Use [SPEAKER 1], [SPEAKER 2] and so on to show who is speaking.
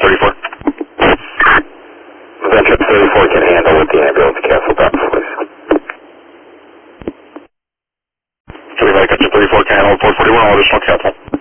[SPEAKER 1] 34?
[SPEAKER 2] Venture 34 can handle with the ambulance. Castle back, please.
[SPEAKER 1] Everybody got your 34 can handle 441, all additional cancel.